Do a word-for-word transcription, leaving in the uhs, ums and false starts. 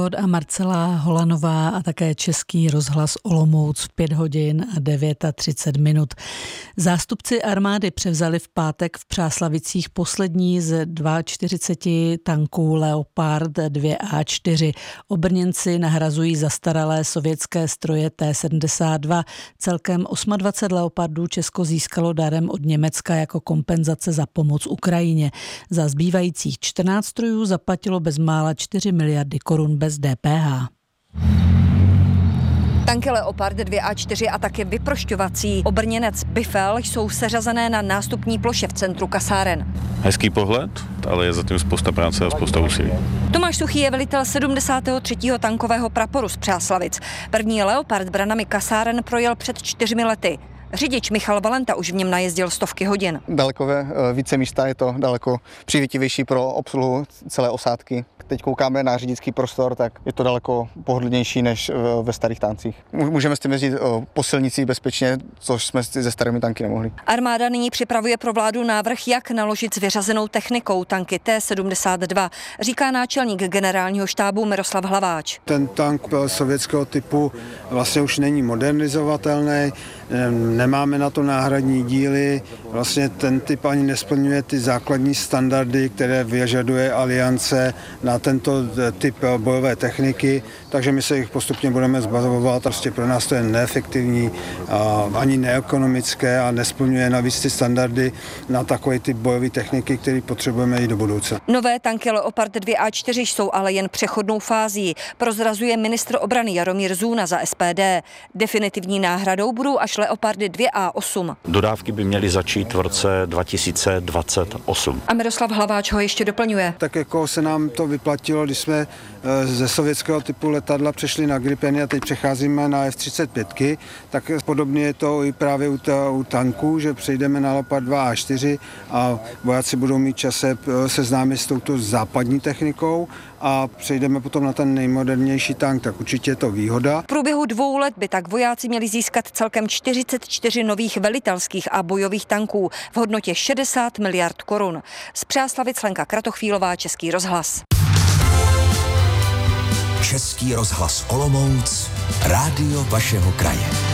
A Marcela Holanová a také Český rozhlas Olomouc v pět hodin a třicet devět minut. Zástupci armády převzali v pátek v Přáslavicích poslední z čtyřiceti dvou tanků Leopard dva A čtyři. Obrněnci nahrazují zastaralé sovětské stroje T sedmdesát dva. Celkem dvacet osm Leopardů Česko získalo darem od Německa jako kompenzace za pomoc Ukrajině. Za zbývajících čtrnáct strojů zaplatilo bezmála čtyři miliardy korun bez D P H. Tanky Leopard dva A čtyři a také vyprošťovací obrněnec Bifel jsou seřazené na nástupní ploše v centru kasáren. Hezký pohled, ale je zatím spousta práce a spousta úsilí. Tomáš Suchý je velitel sedmdesátého třetího tankového praporu z Přáslavic. První Leopard branami kasáren projel před čtyřmi lety. Řidič Michal Valenta už v něm najezdil stovky hodin. Daleko více místa, je to daleko přívětivější pro obsluhu celé osádky. Teď koukáme na řidičský prostor, tak je to daleko pohodlnější než ve starých tancích. Můžeme s tím jezdit po silnici bezpečně, což jsme se starými tanky nemohli. Armáda nyní připravuje pro vládu návrh, jak naložit s vyřazenou technikou tanky T sedmdesát dva, říká náčelník generálního štábu Miroslav Hlaváč. Ten tank sovětského typu vlastně už není modernizovatelný, nemáme na to náhradní díly, vlastně ten typ ani nesplňuje ty základní standardy, které vyžaduje Aliance na tento typ bojové techniky, takže my se jich postupně budeme zbavovat. Prostě pro nás to je neefektivní, ani neekonomické a nesplňuje navíc ty standardy na takový typ bojové techniky, který potřebujeme i do budoucna. Nové tanky Leopard dva A čtyři jsou ale jen přechodnou fází, prozrazuje ministr obrany Jaromír Zůna za S P D. Definitivní náhradou budou až Leopardy dva A osm. Dodávky by měly začít v roce dva tisíce dvacet osm. A Miroslav Hlaváč ho ještě doplňuje. Tak jako se nám to vyplatilo, když jsme ze sovětského typu letadla přešli na Gripeny a teď přecházíme na F třicet pět, tak podobně je to i právě u, ta, u tanků, že přejdeme na Leopard dva A čtyři a vojáci budou mít čas se seznámit s touto západní technikou a přejdeme potom na ten nejmodernější tank, tak určitě je to výhoda. V průběhu dvou let by tak vojáci měli získat celkem čtyřicet čtyři nových velitelských a bojových tanků v hodnotě šedesát miliard korun. Z Přáslavic Lenka Kratochvílová, Český rozhlas. Český rozhlas Olomouc, rádio vašeho kraje.